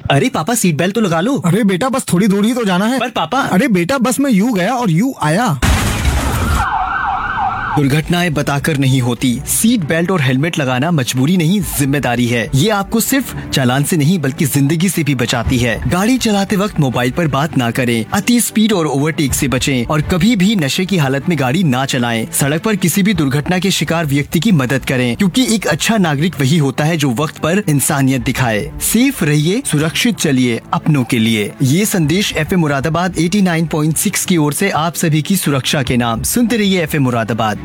अरे पापा seat belt तो लगा लो। अरे बेटा बस थोड़ी दूर ही तो जाना है। पर पापा। अरे बेटा बस में यूं गया और यूं आया। दुर्घटनाएं बताकर नहीं होती, सीट बेल्ट और हेलमेट लगाना मजबूरी नहीं जिम्मेदारी है। ये आपको सिर्फ चालान से नहीं बल्कि जिंदगी से भी बचाती है। गाड़ी चलाते वक्त मोबाइल पर बात ना करें, अति स्पीड और ओवरटेक से बचें और कभी भी नशे की हालत में गाड़ी ना चलाएं। सड़क पर किसी भी दुर्घटना के शिकार व्यक्ति की मदद करें, क्योंकि एक अच्छा नागरिक वही होता है जो वक्त पर इंसानियत दिखाए। सेफ रहिए, सुरक्षित चलिए अपनों के लिए। ये संदेश FM मुरादाबाद 89.6 की ओर से आप सभी की सुरक्षा के नाम। सुनते रहिए FM मुरादाबाद।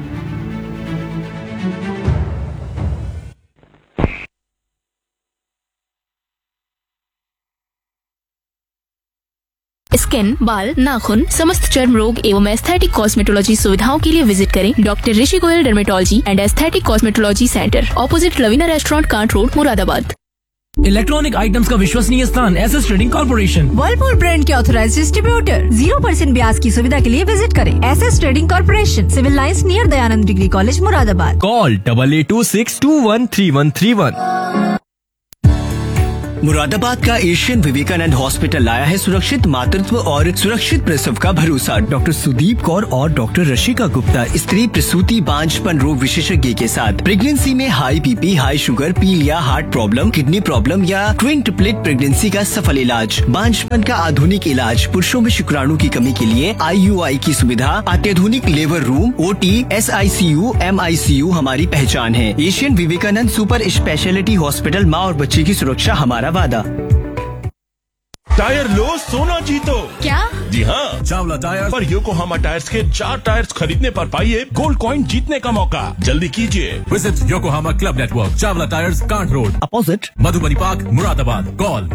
स्किन, बाल, नाखून, समस्त चर्म रोग एवं एस्थेटिक कॉस्मेटोलॉजी सुविधाओं के लिए विजिट करें doctor Rishi Goyal dermatology and aesthetic cosmetology centre, opposite Lavina restaurant, can't road, Moradabad. Electronic items का विश्वसनीय स्थान SS trading corporation. Whirlpool brand के ऑथराइज्ड डिस्ट्रीब्यूटर। 0% ब्याज की सुविधा के लिए विजिट करें SS trading corporation, civil lines near Dayanand degree college, Moradabad. Call 8826213131। Moradabad का एशियन विवेकानंद हॉस्पिटल लाया है सुरक्षित मातृत्व और सुरक्षित प्रसव का भरोसा। डॉक्टर सुदीप कौर और डॉक्टर रशिका गुप्ता, स्त्री प्रसूति बांझपन रोग विशेषज्ञ के साथ प्रेगनेंसी में हाई BP, हाई शुगर, पीलिया, हार्ट प्रॉब्लम, किडनी प्रॉब्लम या ट्विन ट्रिपलेट प्रेगनेंसी का सफल इलाज, बांझपन का आधुनिक इलाज, पुरुषों में शुक्राणु की कमी के लिए IUI की सुविधा, अत्याधुनिक labour room, OT, SICU, MICU हमारी पहचान है। Asian Vivekananda super speciality hospital, माँ और बच्चे की सुरक्षा हमारा वादा। टायर लो, सोना जीतो। क्या? जी हाँ, चावला टायर पर योकोहामा टायर्स के 4 टायर्स खरीदने पर पाइए गोल्ड कॉइन जीतने का मौका। जल्दी कीजिए। Visit Yokohama club network, Chawla tyres, can't road, opposite Madhubani park, Moradabad. Call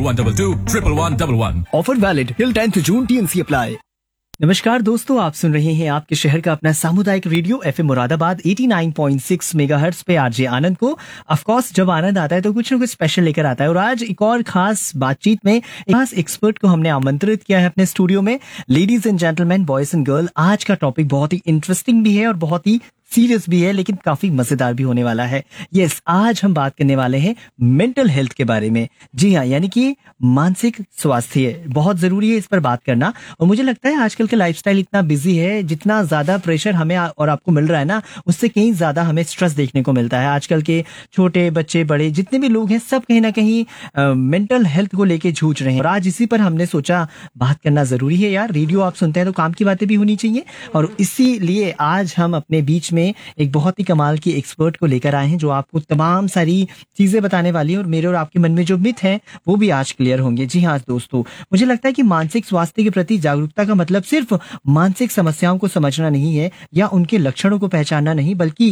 9412211111। Offer valid till 10th June, TNC apply. नमस्कार दोस्तों, आप सुन रहे हैं आपके शहर का अपना सामुदायिक रेडियो FM मुरादाबाद 89.6 मेगाहर्ट्ज पे RJ आनंद को। ऑफ कोर्स जब आनंद आता है तो कुछ ना कुछ स्पेशल लेकर आता है, और आज एक और खास बातचीत में एक खास एक्सपर्ट को हमने आमंत्रित किया है अपने स्टूडियो में। Ladies and gentleman, boys and girl, आज का टॉपिक बहुत ही इंटरेस्टिंग भी है और बहुत ही सीरियस भी है, लेकिन काफी मजेदार भी होने वाला है। यस, आज हम बात करने वाले हैं मेंटल हेल्थ के बारे में। जी हाँ, यानी कि मानसिक स्वास्थ्य बहुत जरूरी है इस पर बात करना। और मुझे लगता है आजकल के लाइफस्टाइल इतना बिजी है, जितना ज्यादा प्रेशर हमें और आपको मिल रहा है ना, उससे कहीं ज्यादा हमें स्ट्रेस देखने को मिलता है। आजकल के छोटे बच्चे बड़े जितने भी लोग हैं, सब कहीं ना कहीं मेंटल हेल्थ को लेके जूझ रहे हैं। और आज इसी पर हमने सोचा बात करना जरूरी है। यार, रेडियो आप सुनते हैं तो काम की बातें भी होनी चाहिए, और इसीलिए आज हम अपने बीच में एक बहुत ही कमाल की एक्सपर्ट को लेकर आए हैं, जो आपको तमाम सारी चीजें बताने वाली है, और मेरे और आपके मन में जो मिथ है वो भी आज क्लियर होंगे। जी हाँ दोस्तों, मुझे लगता है कि मानसिक स्वास्थ्य के प्रति जागरूकता का मतलब सिर्फ मानसिक समस्याओं को समझना नहीं है या उनके लक्षणों को पहचानना नहीं, बल्कि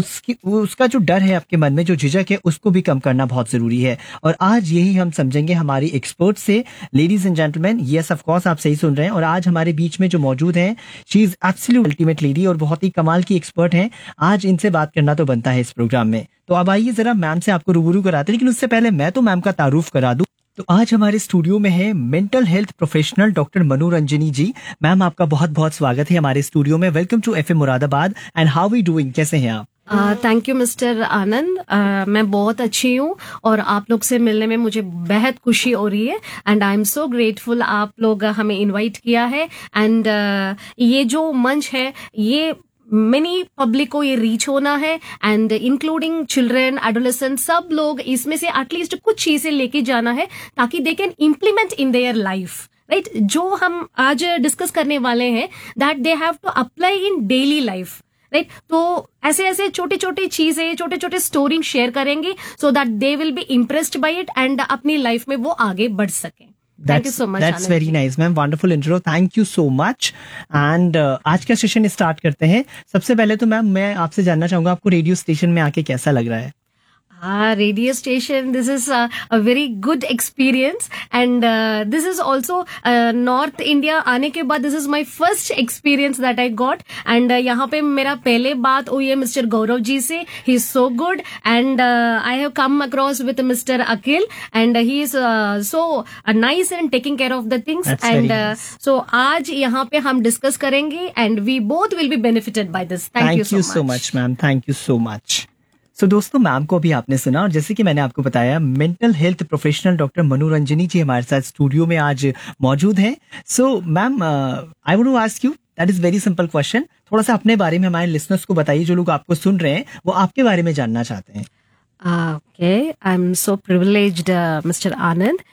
उसका जो डर है आपके मन में, जो झिझक है, उसको भी कम करना बहुत जरूरी है। और आज यही हम समझेंगे हमारी एक्सपर्ट से। Ladies and gentleman, yes of course आप सही सुन रहे हैं, और आज हमारे बीच में जो मौजूद हैं, she is absolute ultimate lady और बहुत ही कमाल की एक्सपर्ट हैं। आज इनसे बात करना तो बनता है इस प्रोग्राम में। तो अब आइए जरा मैम से आपको रूबरू कराते हैं, लेकिन उससे पहले मैं तो मैम का तारुफ करा दूं। तो आज हमारे स्टूडियो में है मेंटल हेल्थ प्रोफेशनल डॉक्टर मनोरंजनी जी। मैम, आपका बहुत बहुत स्वागत है हमारे स्टूडियो में। Welcome to FM Moradabad and how we doing, कैसे हैं आप? थैंक यू मिस्टर आनंद। मैं बहुत अच्छी हूँ और आप लोग से मिलने में मुझे बेहद खुशी हो रही है, and I am so grateful आप लोग हमें इनवाइट किया है। एंड ये जो मंच है, ये मेनी पब्लिक को ये रीच होना है, एंड इंक्लूडिंग चिल्ड्रन, एडोलेसेंट, सब लोग इसमें से एटलीस्ट कुछ चीजें लेके जाना है ताकि they can implement in their life, right. जो हम आज डिस्कस करने वाले हैं, that they have to apply in daily life, right. तो ऐसे ऐसे छोटी छोटी चीजें, छोटे छोटे स्टोरी शेयर करेंगे, so that they will be impressed by it and अपनी लाइफ में वो आगे बढ़ सकें। Thank you so much. That's very nice, ma'am. Wonderful intro, thank you so much. And आज का सेशन स्टार्ट करते हैं। सबसे पहले तो मैम मैं आपसे जानना चाहूंगा, आपको रेडियो स्टेशन में आके कैसा लग रहा है? Radio station, this is a very good experience, and this is also North India आने के बाद this is my first experience that I got, and यहाँ पे मेरा पहले बात हुई है मिस्टर गौरव जी से। he is so good, and I have come across with Mr. Akhil, and he is so nice and taking care of the things. That's and very nice. so आज यहाँ पे हम डिस्कस करेंगे, and we both will be benefited by this. Thank you so much, ma'am, thank you so much. तो दोस्तों ma'am को भी आपने सुना, और जैसे कि मैंने आपको बताया मेंटल हेल्थ प्रोफेशनल डॉक्टर मनोरंजनी जी हमारे साथ स्टूडियो में आज मौजूद हैं. So ma'am I want to ask you, that is very simple question, थोड़ा सा अपने बारे में हमारे लिसनर्स को बताइए, जो लोग आपको सुन रहे हैं वो आपके बारे में जानना चाहते हैं. Okay, I'm so privileged, Mr. Anand.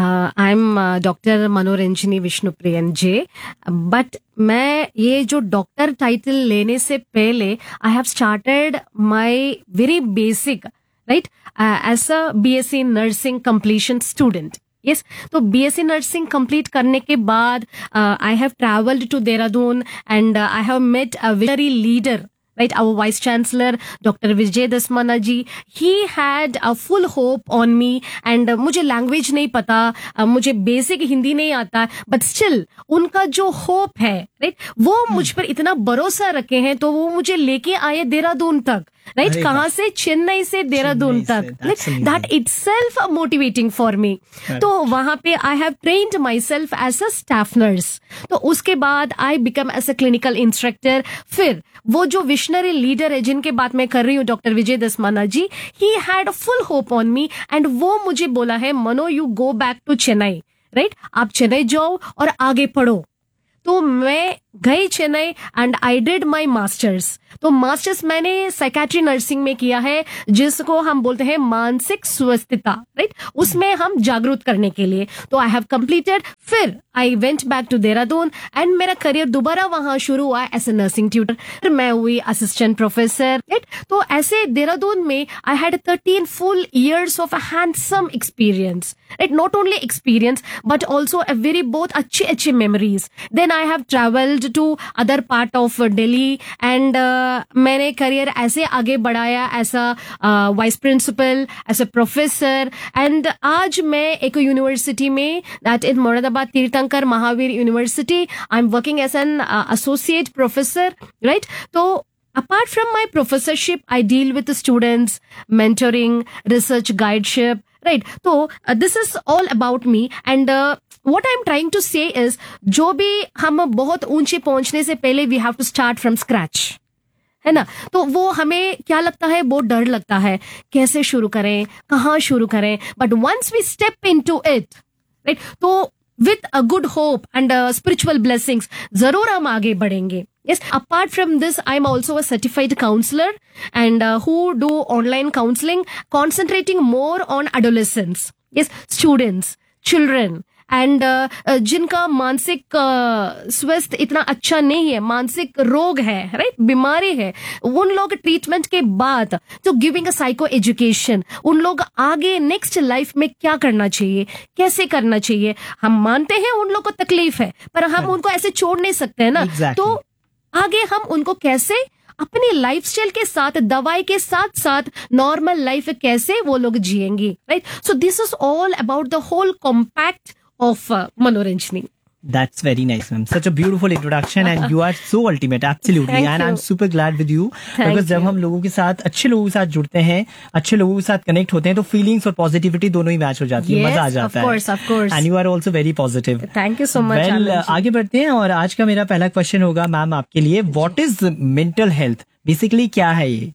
I'm Dr. Manoranjini Vishnupriyan J. But मैं ये जो डॉक्टर टाइटल लेने से पहले I have started my very basic, right, as a BSc Nursing completion student. Yes, तो BSc Nursing complete करने के बाद I have traveled to Dehradun and I have met a visionary leader. Right, our Vice Chancellor, Dr. Vijay Dasmana ji, he had a full hope on me and मुझे language नहीं पता, मुझे basic Hindi नहीं आता, but still उनका जो hope है, right, वो मुझ पर इतना भरोसा रखे हैं, तो वो मुझे लेके आए देहरादून तक, राइट, कहाँ से, चेन्नई से देहरादून तक, that itself motivating for me. तो वहां पे I have trained my self as a staff nurse. तो उसके बाद I become as a clinical instructor. फिर वो जो विशनरी लीडर है जिनके बात मैं कर रही हूँ, doctor Vijay Dasmana ji, he had full hope on me and वो मुझे बोला है, मनो you go back to Chennai, right, आप चेन्नई जाओ और आगे पढ़ो. तो मैं गई Chennai and I did my masters. तो मास्टर्स मैंने साइकेट्री नर्सिंग में किया है, जिसको हम बोलते हैं मानसिक स्वस्थता, राइट, उसमें हम जागरूक करने के लिए. तो आई हैव कंप्लीटेड. फिर I went back to Dehradun and मेरा करियर दोबारा वहां शुरू हुआ एज ए नर्सिंग ट्यूटर. फिर मैं हुई असिस्टेंट प्रोफेसर, राइट. तो ऐसे देहरादून में I had 13 full years of a handsome experience, right, not only experience but also a very both अच्छी memories. Then I have traveled to other part of Delhi and मैंने career ऐसे आगे बढ़ाया as a vice principal, as a professor. And आज मैं एक university में, that in Moradabad तीर्थंकर Mahavir university, I am working as an associate professor, right. तो apart from my professorship, I deal with the students, mentoring, research guideship, right. So this is all about me and what I'm trying to say is, जो भी हम बहुत ऊंचे पहुंचने से पहले we have to start from scratch, है ना. तो वो हमें क्या लगता है, बहुत डर लगता है, कैसे शुरू करें, कहाँ शुरू करें. But once we step into it, right, तो with a good hope and spiritual blessings जरूर हम आगे बढ़ेंगे. Yes, apart from this, I'm also a certified counselor and who do online counseling, concentrating more on adolescents, yes, students, children, and जिनका मानसिक स्वास्थ्य इतना अच्छा नहीं है, मानसिक रोग है, राइट, बीमारी है, उन लोग ट्रीटमेंट के बाद तो गिविंग अ साइको एजुकेशन, उन लोग आगे नेक्स्ट लाइफ में क्या करना चाहिए, कैसे करना चाहिए. हम मानते हैं उन लोग को तकलीफ है, पर हम उनको ऐसे छोड़ नहीं सकते हैं ना. तो आगे हम उनको कैसे अपनी लाइफस्टाइल के साथ, दवाई के साथ साथ नॉर्मल लाइफ कैसे वो लोग जिएंगे, right. So this is all about the whole compact of Manoranjini. That's very nice, ma'am. Such a beautiful introduction and you are so ultimate, absolutely. Thank and you. I'm super glad with you. Because जब हम लोगों के साथ, अच्छे लोगों के साथ जुड़ते हैं, अच्छे लोगों के साथ कनेक्ट होते हैं, तो फीलिंग्स और पॉजिटिविटी दोनों ही मैच हो जाती है, मजा आ जाता है. Of course. And you are also very positive. Thank you so much. Well, आगे बढ़ते हैं और आज का मेरा पहला क्वेश्चन होगा मैम आपके लिए, What is mental health? Basically क्या है ये?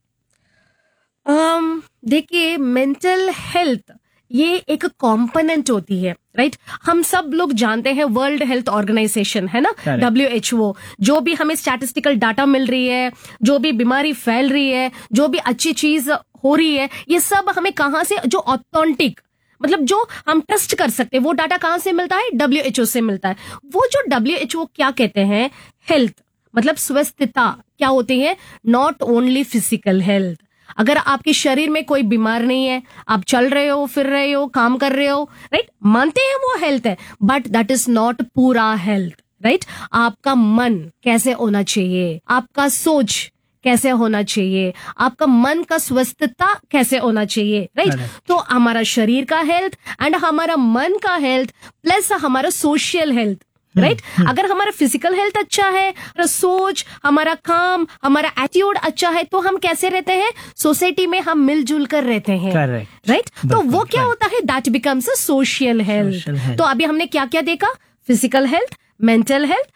देखिए, मेंटल हेल्थ ये एक कॉम्पोनेंट होती है, राइट. हम सब लोग जानते हैं वर्ल्ड हेल्थ ऑर्गेनाइजेशन है ना, WHO, जो भी हमें स्टैटिस्टिकल डाटा मिल रही है, जो भी बीमारी फैल रही है, जो भी अच्छी चीज हो रही है, ये सब हमें कहाँ से, जो ऑथेंटिक, मतलब जो हम ट्रस्ट कर सकते हैं, वो डाटा कहाँ से मिलता है, WHO से मिलता है. वो जो WHO क्या कहते हैं, हेल्थ मतलब स्वस्थता क्या होती है, नॉट ओनली फिजिकल हेल्थ. अगर आपके शरीर में कोई बीमार नहीं है, आप चल रहे हो, फिर रहे हो, काम कर रहे हो, राइट, मानते हैं वो हेल्थ है, बट दैट इज नॉट पूरा हेल्थ, राइट. आपका मन कैसे होना चाहिए, आपका सोच कैसे होना चाहिए, आपका मन का स्वस्थता कैसे होना चाहिए, राइट. तो हमारा शरीर का हेल्थ एंड हमारा मन का हेल्थ प्लस हमारा सोशल हेल्थ, राइट. अगर हमारा फिजिकल हेल्थ अच्छा है, हमारा सोच, हमारा काम, हमारा एटीट्यूड अच्छा है, तो हम कैसे रहते हैं, सोसाइटी में हम मिलजुल कर रहते हैं, राइट. तो वो क्या होता है, that becomes a social health. तो अभी हमने क्या क्या देखा, physical health, mental health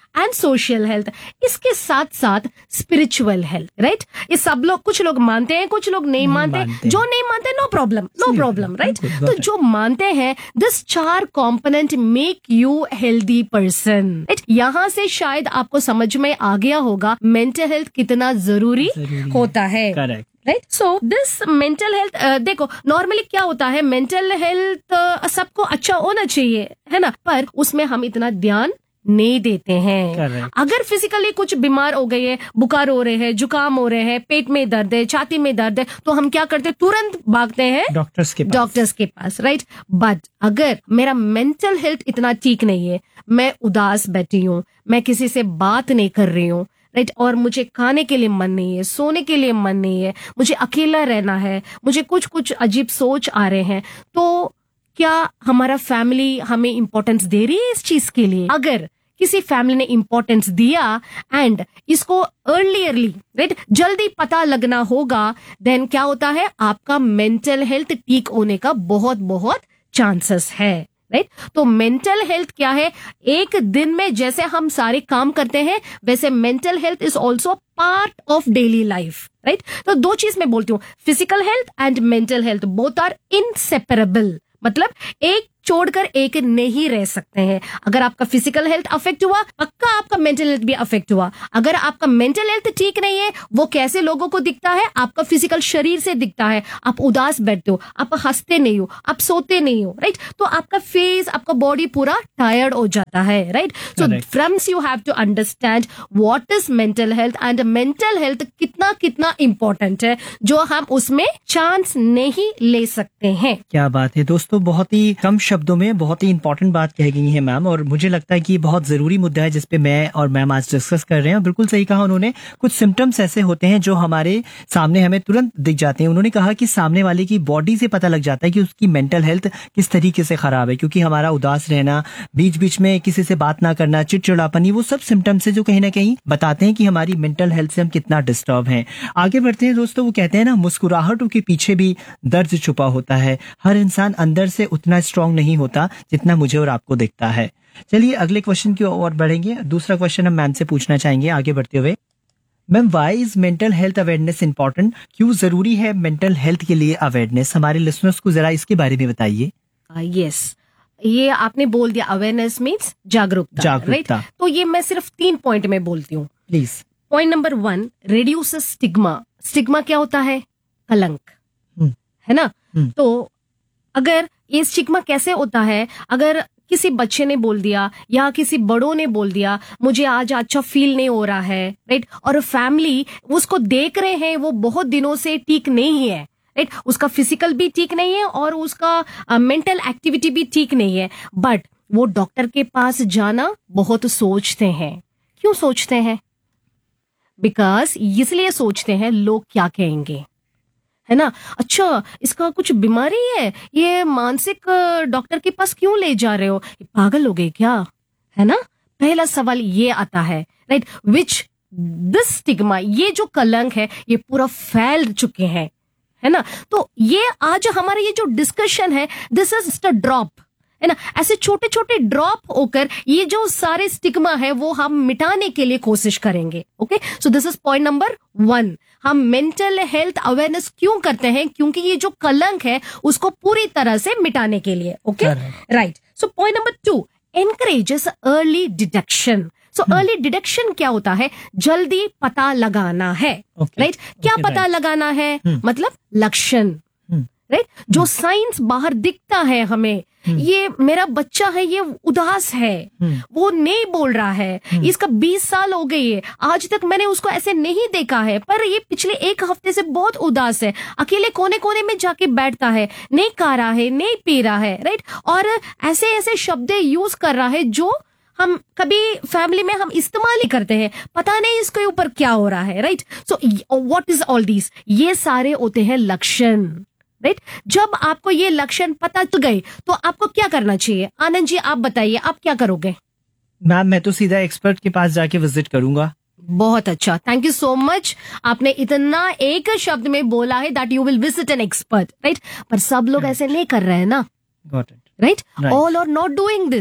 and social health, इसके साथ साथ स्पिरिचुअल हेल्थ, राइट? ये सब लोग, कुछ लोग मानते हैं, कुछ लोग नहीं मानते। जो नहीं मानते, नो प्रॉब्लम, राइट? तो जो मानते हैं, this 4 component make you healthy person, right? यहाँ से शायद आपको समझ में आ गया होगा मेंटल हेल्थ कितना जरूरी होता है। Correct, right? So this mental health, देखो नॉर्मली क्या होता है, मेंटल हेल्थ सबको अच्छा होना चाहिए, है ना, पर उसमें हम इतना ध्यान नहीं देते हैं। Correct. अगर फिजिकली कुछ बीमार हो गए हैं, बुखार हो रहे हैं, जुकाम हो रहे हैं, पेट में दर्द है, छाती में दर्द है, तो हम क्या करते हैं, तुरंत भागते हैं डॉक्टर्स के पास, राइट? बट अगर मेरा मेंटल हेल्थ इतना ठीक नहीं है, मैं उदास बैठी हूँ, मैं किसी से बात नहीं कर रही हूँ, राइट, और मुझे खाने के लिए मन नहीं है, सोने के लिए मन नहीं है, मुझे अकेला रहना है, मुझे कुछ अजीब सोच आ रहे हैं, तो क्या हमारा फैमिली हमें इंपॉर्टेंस दे रही है इस चीज के लिए? अगर किसी फैमिली ने इंपॉर्टेंस दिया एंड इसको अर्ली, राइट, जल्दी पता लगना होगा, देन क्या होता है, आपका मेंटल हेल्थ ठीक होने का बहुत चांसेस है, राइट? तो मेंटल हेल्थ क्या है, एक दिन में जैसे हम सारे काम करते हैं, वैसे mental health is also part of daily life, right? तो 2 चीज मैं बोलती हूँ, physical health and mental health both are inseparable, मतलब एक छोड़कर एक नहीं रह सकते हैं। अगर आपका फिजिकल हेल्थ अफेक्ट हुआ, पक्का आपका मेंटल हेल्थ भी अफेक्ट हुआ। अगर आपका मेंटल हेल्थ ठीक नहीं है, वो कैसे लोगों को दिखता है, आपका फिजिकल शरीर से दिखता है। आप उदास बैठते हो, आप हंसते नहीं हो, आप सोते नहीं हो, राइट? तो आपका फेस, आपका बॉडी पूरा टायर्ड हो जाता है, right? So friends, you have to understand what is mental health and mental health कितना इंपॉर्टेंट है, जो हम उसमें चांस नहीं ले सकते हैं। क्या बात है दोस्तों, बहुत ही कम शब्दों में बहुत ही इंपॉर्टेंट बात कह गई है मैम, और मुझे लगता है कि बहुत जरूरी मुद्दा है जिसपे मैं और मैम आज डिस्कस कर रहे हैं। बिल्कुल सही कहा उन्होंने, कुछ सिम्टम्स ऐसे होते हैं जो हमारे सामने हमें तुरंत दिख जाते हैं। उन्होंने कहा कि सामने वाले की बॉडी से पता लग जाता है कि उसकी मेंटल हेल्थ किस तरीके से खराब है, क्योंकि हमारा उदास रहना, बीच बीच में किसी से बात ना करना, चिड़चिड़ापन, ये वो सब सिम्टम्स है जो कहीं ना कहीं बताते हैं कि हमारी मेंटल हेल्थ से हम कितना डिस्टर्ब हैं। आगे बढ़ते हैं दोस्तों, वो कहते हैं ना, मुस्कुराहटों के पीछे भी दर्द छुपा होता है। हर इंसान अंदर से उतना स्ट्रांग नहीं होता जितना मुझे और आपको दिखता है। चलिए अगले क्वेश्चन की ओर बढ़ेंगे। दूसरा क्वेश्चन हम मैम से पूछना चाहेंगे आगे बढ़ते हुए। Ma'am, why is mental health awareness important? क्यों जरूरी है मेंटल हेल्थ के लिए अवेयरनेस? हमारे लिसनर्स को जरा इसके बारे में बताइए। यस, ये आपने बोल दिया, अवेयरनेस मीन्स जागरूकता, राइट? तो ये मैं सिर्फ 3 पॉइंट में बोलती हूँ, please. Point number 1, reduce stigma. Stigma क्या होता है? कलंक, है ना? तो अगर ये स्टिग्मा कैसे होता है, अगर किसी बच्चे ने बोल दिया या किसी बड़ों ने बोल दिया, मुझे आज अच्छा फील नहीं हो रहा है, राइट, और फैमिली उसको देख रहे हैं, वो बहुत दिनों से ठीक नहीं है, राइट, उसका फिजिकल भी ठीक नहीं है और उसका मेंटल एक्टिविटी भी ठीक नहीं है, बट वो डॉक्टर के पास जाना बहुत सोचते हैं। क्यों सोचते हैं? बिकॉज इसलिए सोचते हैं, लोग क्या कहेंगे, है ना? अच्छा, इसका कुछ बीमारी है, ये मानसिक डॉक्टर के पास क्यों ले जा रहे हो, पागल हो गए क्या, है ना? पहला सवाल ये आता है, राइट, विच दिस स्टिग्मा, ये जो कलंक है, ये पूरा फैल चुके हैं, है ना? तो ये आज हमारा ये जो डिस्कशन है, this is just a drop, है ना? ऐसे छोटे छोटे ड्रॉप होकर ये जो सारे स्टिग्मा है वो हम मिटाने के लिए कोशिश करेंगे। Okay, so this is point number 1। हम मेंटल हेल्थ अवेयरनेस क्यों करते हैं? क्योंकि ये जो कलंक है उसको पूरी तरह से मिटाने के लिए। Okay, right. So point number 2, encourages early detection. So early detection क्या होता है? जल्दी पता लगाना है, राइट? क्या पता लगाना है? मतलब लक्षण, राइट, जो साइंस बाहर दिखता है हमें, ये मेरा बच्चा है, ये उदास है, वो नहीं बोल रहा है, इसका 20 साल हो गई है, आज तक मैंने उसको ऐसे नहीं देखा है, पर ये पिछले 1 हफ्ते से बहुत उदास है, अकेले कोने कोने में जाके बैठता है, नहीं खा रहा है, नहीं पी रहा है, राइट, और ऐसे ऐसे शब्द यूज कर रहा है जो हम कभी फैमिली में हम इस्तेमाल ही करते हैं, पता नहीं इसके ऊपर क्या हो रहा है, right? So what is all this? ये सारे होते हैं लक्षण, राइट? जब आपको ये लक्षण पता तो गए तो आपको क्या करना चाहिए? आनंद जी, आप बताइए, आप क्या करोगे? मैम, मैं तो सीधा एक्सपर्ट के पास जाके विजिट करूंगा। बहुत अच्छा, थैंक यू सो मच। आपने इतना एक शब्द में बोला है that you will visit an expert, right? पर सब लोग ऐसे नहीं कर रहे हैं ना, right? All are not doing this,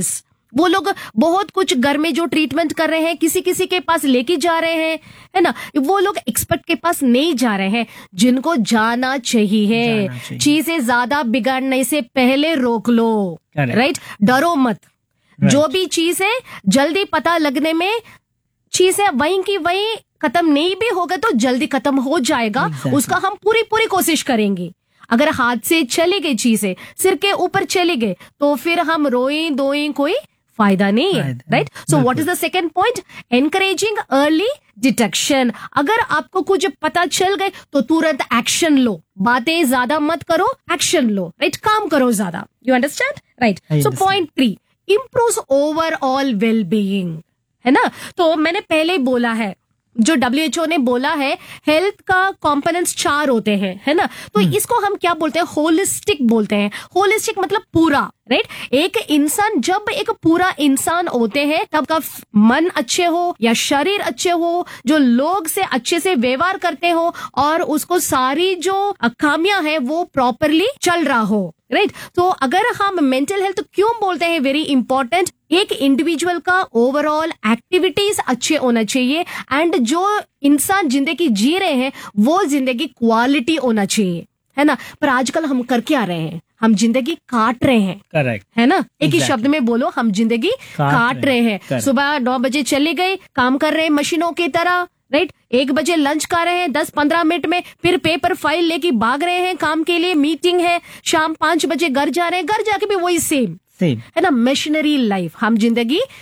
वो लोग बहुत कुछ घर में जो ट्रीटमेंट कर रहे हैं, किसी किसी के पास लेके जा रहे हैं, है ना, वो लोग एक्सपर्ट के पास नहीं जा रहे हैं। जिनको जाना चाहिए, चीजें ज्यादा बिगड़ने से पहले रोक लो, राइट? डरो मत। जो भी चीज है जल्दी पता लगने में चीज है वहीं की वहीं खत्म नहीं भी होगा तो जल्दी खत्म हो जाएगा। उसका हम पूरी कोशिश करेंगे। अगर हाथ से चली गई चीजें, सिर के ऊपर चली गई, तो फिर हम रोई धोई कोई फायदा नहीं है, right? So what is the second point? Encouraging early detection. अगर आपको कुछ पता चल गए तो तुरंत एक्शन लो, बातें ज्यादा मत करो, एक्शन लो, राइट? काम करो ज्यादा। You understand, right? So point 3, improve overall well being, है ना? तो मैंने पहले ही बोला है, जो WHO ने बोला है, हेल्थ का कंपोनेंट्स 4 होते हैं, है ना? तो इसको हम क्या बोलते हैं? होलिस्टिक बोलते हैं। होलिस्टिक मतलब पूरा, राइट? एक इंसान, जब एक पूरा इंसान होते हैं तब का मन अच्छे हो या शरीर अच्छे हो, जो लोग से अच्छे से व्यवहार करते हो और उसको सारी जो खामियां हैं वो प्रॉपरली चल रहा हो, राइट? तो अगर हम मेंटल हेल्थ क्यों बोलते हैं वेरी इंपॉर्टेंट, एक इंडिविजुअल का ओवरऑल एक्टिविटीज अच्छे होना चाहिए एंड जो इंसान जिंदगी जी रहे हैं वो जिंदगी क्वालिटी होना चाहिए, है ना? पर आजकल हम कर क्या रहे हैं? हम जिंदगी काट रहे हैं, करेक्ट, है ना? एक ही शब्द में बोलो, हम जिंदगी काट रहे हैं। सुबह 9 बजे चले गए, काम कर रहे हैं मशीनों की तरह, राइट? 1 बजे लंच कर रहे हैं, 10-15 मिनट में फिर पेपर फाइल लेके भाग रहे हैं काम के लिए, मीटिंग है, शाम 5 बजे घर जा रहे हैं, घर जाके भी वही सेम, है ना? मशीनरी लाइफ, हम जिंदगी